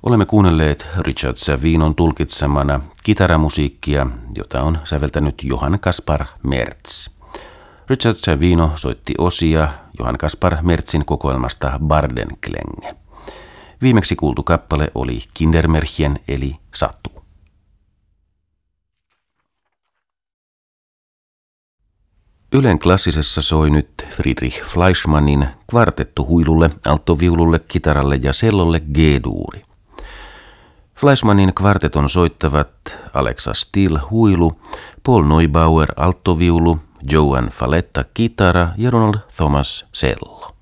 Olemme kuunnelleet Richard Savinon tulkitsemana kitaramusiikkia, jota on säveltänyt Johann Kaspar Merz. Richard Savino soitti osia Johann Kaspar Merzin kokoelmasta Bardenklänge. Viimeksi kuultu kappale oli Kindermärchen eli Satu. Ylen klassisessa soi nyt Friedrich Fleischmannin kvartettu huilulle, alttoviululle, kitaralle ja cellolle G-duuri. Fleischmannin kvarteton soittavat Alexa Still huilu, Paul Neubauer alttoviulu, Joan Faletta kitara ja Ronald Thomas cello.